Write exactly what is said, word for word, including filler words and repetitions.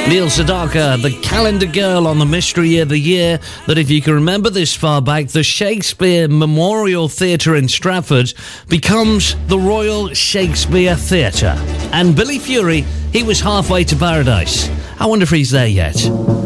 Neil Sedaka, the calendar girl on the mystery of the year, that if you can remember this far back, the Shakespeare Memorial Theatre in Stratford becomes the Royal Shakespeare Theatre. And Billy Fury, he was halfway to paradise. I wonder if he's there yet.